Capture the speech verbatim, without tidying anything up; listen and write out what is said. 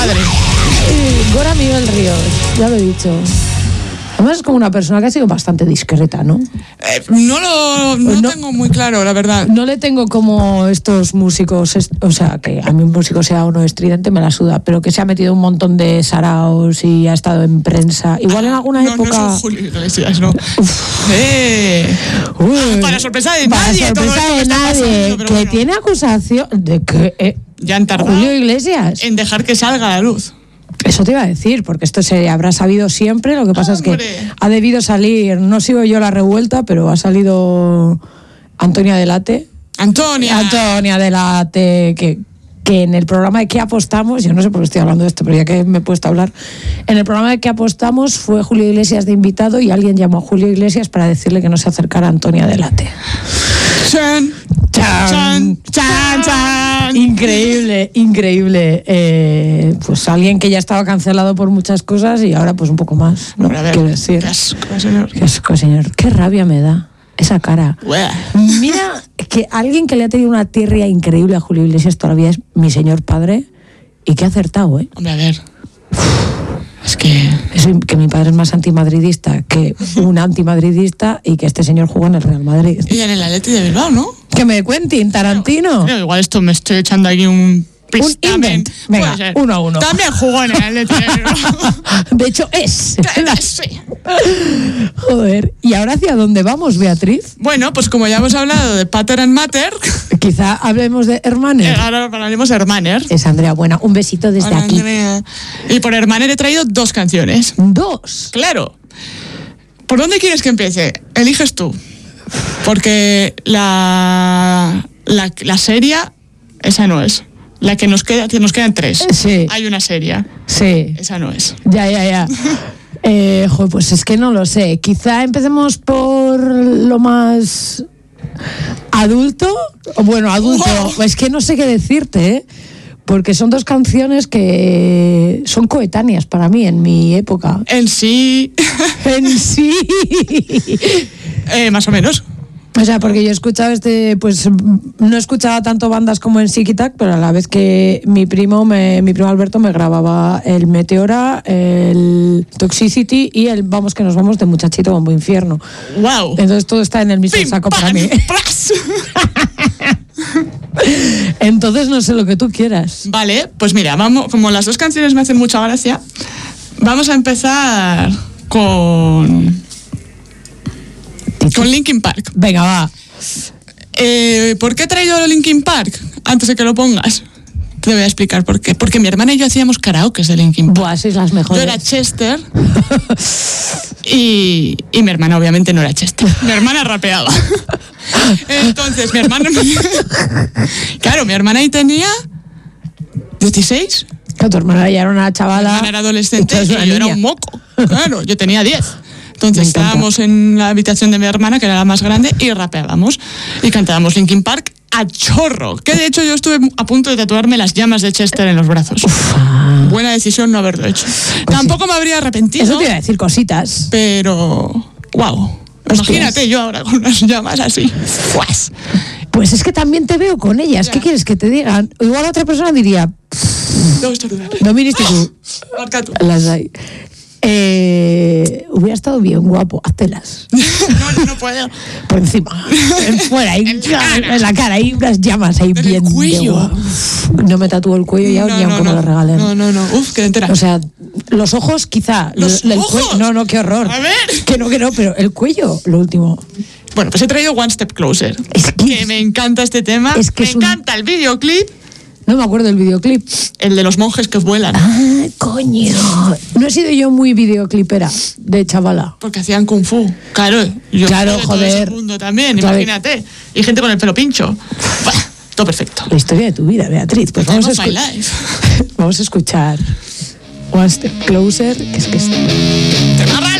padre. Eh, Gora Miguel Ríos, ya lo he dicho. Además es como una persona que ha sido bastante discreta, ¿no? Eh, no lo no, no tengo muy claro, la verdad. No le tengo como estos músicos, est- o sea, que a mí un músico sea uno estridente me la suda, pero que se ha metido un montón de saraos y ha estado en prensa. Igual en alguna no, época... No, es Julio Iglesias, no. Eh. Uy, para sorpresa de para nadie. sorpresa todo esto de que está nadie, pasando, pero que bueno. tiene acusación de que... Eh, Ya han tardado Julio Iglesias. en dejar que salga a la luz. Eso te iba a decir, porque esto se habrá sabido siempre, lo que pasa ¡Hombre! es que ha debido salir, no sigo yo la revuelta, pero ha salido Antonia Delate. Antonia. Antonia Delate, que, que en el programa de ¿Qué apostamos? Yo no sé por qué estoy hablando de esto, pero ya que me he puesto a hablar, en el programa de ¿Qué apostamos? Fue Julio Iglesias de invitado y alguien llamó a Julio Iglesias para decirle que no se acercara a Antonia Delate. Chan, chan, chan, chan. Increíble, increíble. Eh, pues alguien que ya estaba cancelado por muchas cosas y ahora pues un poco más, ¿no? Hombre, a ver, Quiero decir. qué asco, señor. Qué asco, señor. Qué rabia me da esa cara. Buah. Mira que alguien que le ha tenido una tirria increíble a Julio Iglesias todavía es mi señor padre y que ha acertado, ¿eh? Hombre, a ver. Es que... Eso, que mi padre es más antimadridista que un antimadridista y que este señor juega en el Real Madrid. Y en el Atleti de Bilbao, ¿no? Que me Quentin Tarantino. Creo, igual esto me estoy echando aquí un pistamen. invent. Venga, Puede ser. uno a uno. También jugó en el Atleti de Bilbao. De hecho, es. Sí. Joder. ¿Y ahora hacia dónde vamos, Beatriz? Bueno, pues como ya hemos hablado de Pater and Matter, Quizá hablemos de eh, Hermaner. ahora hablaremos de Hermaner. Es Andrea Buena. Un besito desde Hola, aquí. Andrea. Y por Hermaner he traído dos canciones. Dos. Claro. ¿Por dónde quieres que empiece? Eliges tú. Porque la, la, la seria, esa no es. La que nos queda, que nos quedan tres. Sí. Hay una seria. Sí. Esa no es. Ya, ya, ya. Eh, joder, pues es que no lo sé. Quizá empecemos por lo más adulto. O bueno, adulto. Wow. Es que no sé qué decirte, ¿eh? Porque son dos canciones que son coetáneas para mí en mi época. En sí. En sí. eh, más o menos. O sea, porque yo he escuchado este, pues no he escuchado tanto bandas como en Sikitac, pero a la vez que mi primo, me, mi primo Alberto me grababa el Meteora, el Toxicity y el Vamos que nos vamos de Muchachito Bombo Infierno. Wow. Entonces todo está en el mismo Pim, saco pam, para mí. pras. Entonces no sé lo que tú quieras. Vale, pues mira, vamos, como las dos canciones me hacen mucha gracia, vamos a empezar con con Linkin Park. Venga, va. Eh, ¿Por qué he traído Linkin Park? Antes de que lo pongas, te voy a explicar por qué. Porque mi hermana y yo hacíamos karaoke de Linkin Park. Buah, sois las Yo mejores. era Chester y, y mi hermana obviamente no era Chester. Mi hermana rapeaba. Entonces mi hermana... Claro, mi hermana ahí tenía dieciséis. Que tu hermana ya era una chavala. Mi hermana era adolescente y y tú eras yo una era niña. un moco. Claro, yo tenía diez. Entonces Me encanta. estábamos en la habitación de mi hermana, que era la más grande, y rapeábamos. Y cantábamos Linkin Park a chorro. Que de hecho yo estuve a punto de tatuarme las llamas de Chester en los brazos. Ufa. Buena decisión no haberlo hecho. Tampoco me habría arrepentido. Eso te iba a decir cositas. Pero... ¡Wow! Imagínate yo ahora con unas llamas así. ¡Fuas! Pues es que también te veo con ellas. Ya. ¿Qué quieres que te digan? Igual otra persona diría, Tengo que estornudar. no viniste tú. Marca tú. Las hay. Eh, hubiera estado bien guapo, háztelas. No, no puedo. Por encima. En fuera, ahí, En la cara. en la cara, ahí unas llamas ahí En el bien. de cuello. guapo. No me tatúo el cuello ya, ni aunque me lo regalen. No, no, no. Uf, qué entera. O sea, los ojos quizá. ¿Los el ojos? cuello- no, no, qué horror. A ver. Que no, que no, pero el cuello, lo último. Bueno, pues he traído One Step Closer. Es que- que me encanta este tema. Es que me es un- encanta el videoclip. No me acuerdo del videoclip. El de los monjes que vuelan. Ah, coño. No he sido yo muy videoclipera de chavala. Porque hacían kung fu. Claro, yo Claro, soy de todo joder. ese mundo también, Claro. imagínate. Y gente con el pelo pincho. Bah, todo perfecto. La historia de tu vida, Beatriz. Pues The vamos a, time of my escu- life. vamos a escuchar One Step Closer, que es que es... ¡Te va a